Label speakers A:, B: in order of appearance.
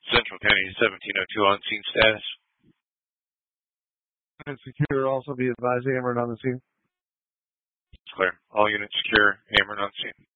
A: Central County 1702 on scene status.
B: And secure, also be advised, Ameren on the scene.
A: Clear. All units secure, Ameren on scene.